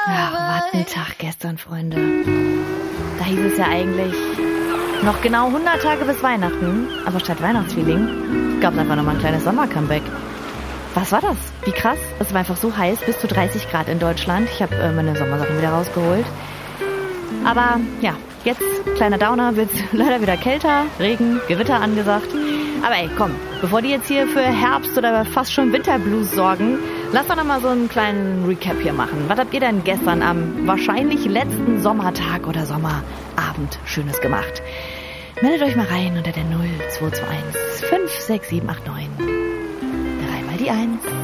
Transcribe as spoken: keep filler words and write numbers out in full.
Ach, was ein Tag gestern, Freunde. Da hieß es ja eigentlich noch genau hundert Tage bis Weihnachten. Aber statt Weihnachtsfeeling gab es einfach nochmal ein kleines Sommer-Comeback. Was war das? Wie krass. Es war einfach so heiß, bis zu dreißig Grad in Deutschland. Ich habe äh, meine Sommersachen wieder rausgeholt. Aber ja, jetzt, kleiner Downer, wird leider wieder kälter, Regen, Gewitter angesagt. Aber ey, komm, bevor die jetzt hier für Herbst oder fast schon Winterblues sorgen, lass doch noch mal so einen kleinen Recap hier machen. Was habt ihr denn gestern am wahrscheinlich letzten Sommertag oder Sommerabend Schönes gemacht? Meldet euch mal rein unter der null zwei zwei eins fünf sechs sieben acht neun. Dreimal die eins.